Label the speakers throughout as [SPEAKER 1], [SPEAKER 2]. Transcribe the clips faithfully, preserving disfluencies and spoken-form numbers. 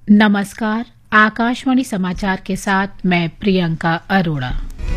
[SPEAKER 1] नमस्कार। आकाशवाणी समाचार के साथ मैं प्रियंका अरोड़ा।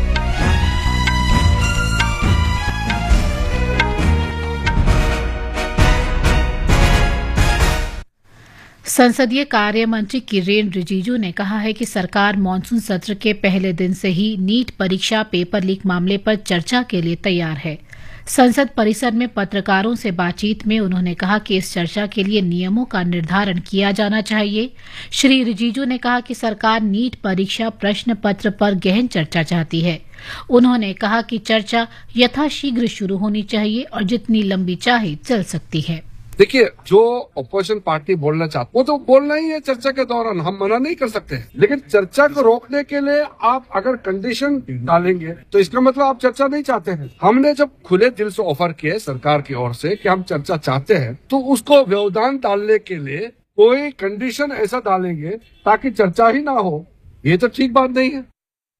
[SPEAKER 1] संसदीय कार्य मंत्री किरेन रिजिजू ने कहा है कि सरकार मानसून सत्र के पहले दिन से ही नीट परीक्षा पेपर लीक मामले पर चर्चा के लिए तैयार है। संसद परिसर में पत्रकारों से बातचीत में उन्होंने कहा कि इस चर्चा के लिए नियमों का निर्धारण किया जाना चाहिए। श्री रिजिजू ने कहा कि सरकार नीट परीक्षा प्रश्न पत्र पर गहन चर्चा चाहती है। उन्होंने कहा कि चर्चा यथाशीघ्र शुरू होनी चाहिए और जितनी लंबी चाहे चल सकती है।
[SPEAKER 2] देखिए, जो अपोजिशन पार्टी बोलना चाहती वो तो बोलना ही है चर्चा के दौरान, हम मना नहीं कर सकते। लेकिन चर्चा को रोकने के लिए आप अगर कंडीशन डालेंगे तो इसका मतलब आप चर्चा नहीं चाहते हैं। हमने जब खुले दिल से ऑफर किए सरकार की ओर से कि हम चर्चा चाहते हैं, तो उसको व्यवधान डालने के लिए कोई कंडीशन ऐसा डालेंगे ताकि चर्चा ही ना हो, ये तो ठीक बात नहीं है।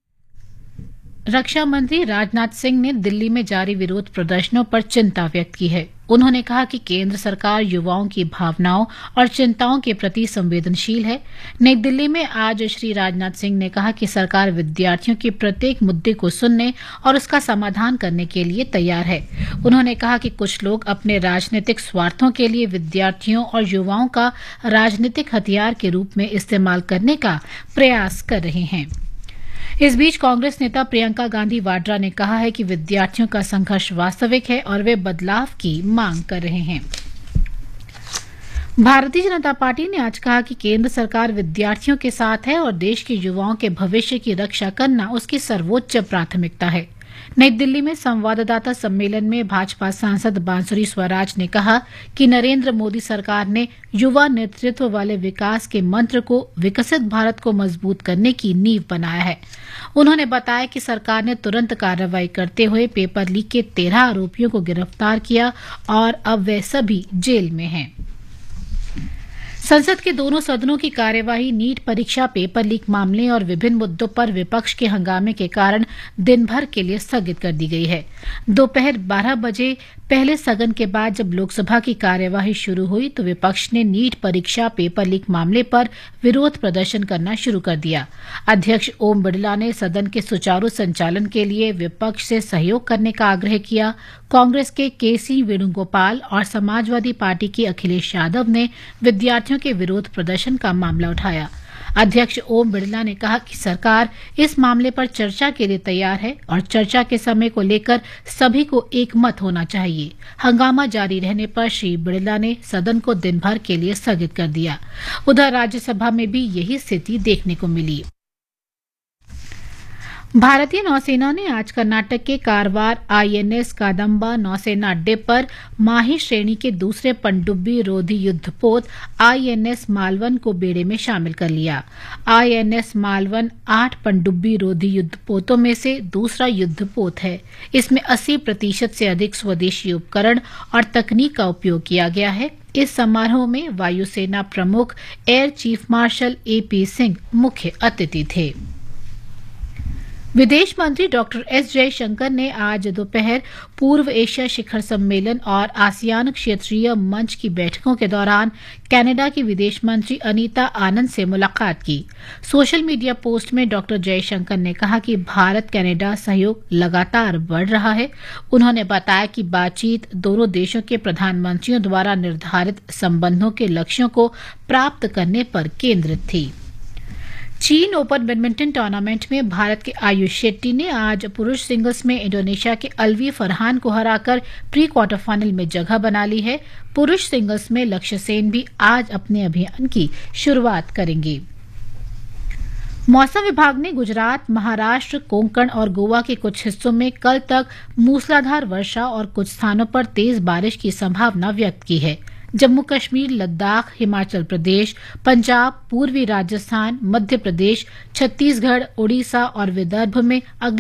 [SPEAKER 1] रक्षा मंत्री राजनाथ सिंह ने दिल्ली में जारी विरोध प्रदर्शनों पर चिंता व्यक्त की है। उन्होंने कहा कि केंद्र सरकार युवाओं की भावनाओं और चिंताओं के प्रति संवेदनशील है। नई दिल्ली में आज श्री राजनाथ सिंह ने कहा कि सरकार विद्यार्थियों के प्रत्येक मुद्दे को सुनने और उसका समाधान करने के लिए तैयार है। उन्होंने कहा कि कुछ लोग अपने राजनीतिक स्वार्थों के लिए विद्यार्थियों और युवाओं का राजनीतिक हथियार के रूप में इस्तेमाल करने का प्रयास कर रहे हैं। इस बीच कांग्रेस नेता प्रियंका गांधी वाड्रा ने कहा है कि विद्यार्थियों का संघर्ष वास्तविक है और वे बदलाव की मांग कर रहे हैं। भारतीय जनता पार्टी ने आज कहा कि केंद्र सरकार विद्यार्थियों के साथ है और देश के युवाओं के भविष्य की रक्षा करना उसकी सर्वोच्च प्राथमिकता है। नई दिल्ली में संवाददाता सम्मेलन में भाजपा सांसद बांसुरी स्वराज ने कहा कि नरेंद्र मोदी सरकार ने युवा नेतृत्व वाले विकास के मंत्र को विकसित भारत को मजबूत करने की नींव बनाया है। उन्होंने बताया कि सरकार ने तुरंत कार्रवाई करते हुए पेपर लीक के तेरह आरोपियों को गिरफ्तार किया और अब वे सभी जेल में हैं। संसद के दोनों सदनों की कार्यवाही नीट परीक्षा पेपर लीक मामले और विभिन्न मुद्दों पर विपक्ष के हंगामे के कारण दिन भर के लिए स्थगित कर दी गई है। दोपहर बारह बजे पहले सदन के बाद जब लोकसभा की कार्यवाही शुरू हुई तो विपक्ष ने नीट परीक्षा पेपर लीक मामले पर विरोध प्रदर्शन करना शुरू कर दिया। अध्यक्ष ओम बिरला ने सदन के सुचारू संचालन के लिए विपक्ष से सहयोग करने का आग्रह किया। कांग्रेस के के सी वेणुगोपाल और समाजवादी पार्टी के अखिलेश यादव ने विद्यार्थियों के विरोध प्रदर्शन का मामला उठाया। अध्यक्ष ओम बिरला ने कहा कि सरकार इस मामले पर चर्चा के लिए तैयार है और चर्चा के समय को लेकर सभी को एक मत होना चाहिए। हंगामा जारी रहने पर श्री बिरला ने सदन को दिन भर के लिए स्थगित कर दिया। उधर राज्यसभा में भी यही स्थिति देखने को मिली। भारतीय नौसेना ने आज कर्नाटक के कारवार आईएनएस कादम्बा नौसेना अड्डे पर माही श्रेणी के दूसरे पनडुब्बी रोधी युद्धपोत आईएनएस मालवन को बेड़े में शामिल कर लिया। आईएनएस मालवन आठ पनडुब्बी रोधी युद्धपोतों में से दूसरा युद्धपोत है। इसमें अस्सी प्रतिशत से अधिक स्वदेशी उपकरण और तकनीक का उपयोग किया गया है। इस समारोह में वायुसेना प्रमुख air chief marshal AP Singh मुख्य अतिथि थे। विदेश मंत्री डॉक्टर एस जयशंकर ने आज दोपहर पूर्व एशिया शिखर सम्मेलन और आसियान क्षेत्रीय मंच की बैठकों के दौरान कनाडा की विदेश मंत्री अनीता आनंद से मुलाकात की। सोशल मीडिया पोस्ट में डॉक्टर जयशंकर ने कहा कि भारत कनाडा सहयोग लगातार बढ़ रहा है। उन्होंने बताया कि बातचीत दोनों देशों के प्रधानमंत्रियों द्वारा निर्धारित संबंधों के लक्ष्यों को प्राप्त करने पर केंद्रित थी। चीन ओपन बैडमिंटन टूर्नामेंट में भारत के आयुष शेट्टी ने आज पुरुष सिंगल्स में इंडोनेशिया के अलवी फरहान को हराकर प्री क्वार्टर फाइनल में जगह बना ली है। पुरुष सिंगल्स में लक्ष्य सेन भी आज अपने अभियान की शुरुआत करेंगे। मौसम विभाग ने गुजरात, महाराष्ट्र, कोंकण और गोवा के कुछ हिस्सों में कल तक मूसलाधार वर्षा और कुछ स्थानों पर तेज बारिश की संभावना व्यक्त की है। जम्मू कश्मीर, लद्दाख, हिमाचल प्रदेश, पंजाब, पूर्वी राजस्थान, मध्य प्रदेश, छत्तीसगढ़, ओडिशा और विदर्भ में अगले